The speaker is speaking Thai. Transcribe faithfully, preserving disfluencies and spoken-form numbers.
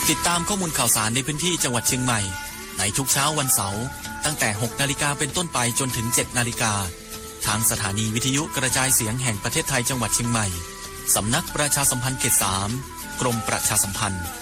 ติดตามข้อมูลข่าวสารในพื้นที่จังหวัดเชียงใหม่ในทุกเช้าวันเสาร์ตั้งแต่หกนาฬิกาเป็นต้นไปจนถึงเจ็ดนาฬิกาทางสถานีวิทยุกระจายเสียงแห่งประเทศไทยจังหวัดเชียงใหม่สำนักประชาสัมพันธ์เขตสามกรมประชาสัมพันธ์